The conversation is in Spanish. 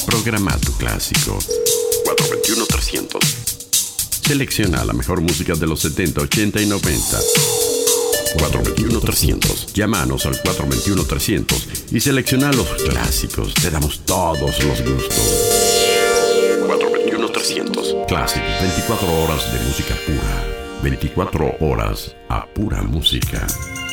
Programa tu clásico. 421-300. Selecciona la mejor música de los 70, 80 y 90. 421-300. Llámanos al 421-300 y selecciona los clásicos. Te damos todos los gustos. 421-300. Classic. 24 horas de música pura. 24 horas a pura música.